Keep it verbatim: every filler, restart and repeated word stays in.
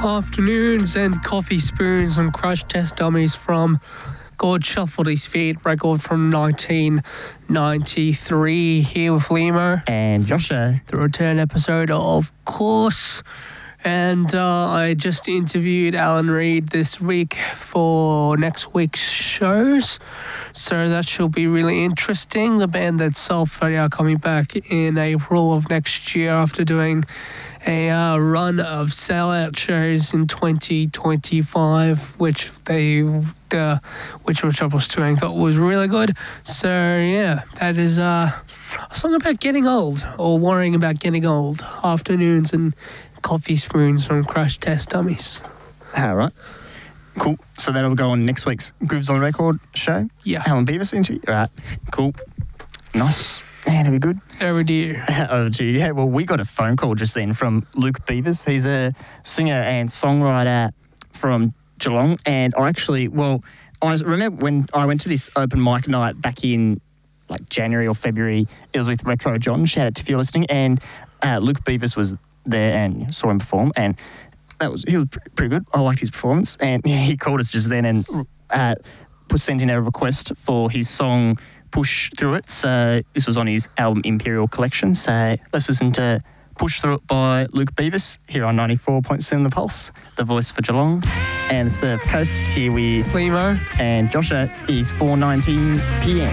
Afternoons and Coffee Spoons and Crash Test Dummies from God Shuffled His Feet record from nineteen ninety-three. Here with Limo. And Joshua. The return episode, of course. And uh, I just interviewed Alan Reid this week for next week's shows. So that should be really interesting. The band itself are coming back in April of next year after doing a uh, run of sellout shows in twenty twenty-five, which they, uh, which which I was doing, thought was really good. So yeah, that is uh, a song about getting old or worrying about getting old. Afternoons and Coffee Spoons from Crash Test Dummies. All right. Cool. So that'll go on next week's Grooves on Record show. Yeah. Alan Beavis interview. All right. Cool. Nice. And that'll be good. Over to you. Over to you. Yeah, well, we got a phone call just then from Luke Beavers. He's a singer and songwriter from Geelong. And I actually, well, I remember when I went to this open mic night back in like January or February, it was with Retro John. Shout out to if you're listening. And uh, Luke Beavers was there and saw him perform. And that was he was pretty good. I liked his performance. And yeah, he called us just then and uh, put, sent in a request for his song Push Through It. So this was on his album Imperial Collection. So let's listen to Push Through It by Luke Beavers here on ninety-four point seven The Pulse, the voice for Geelong and Surf Coast. Here with Limo and Joshua is four nineteen p m.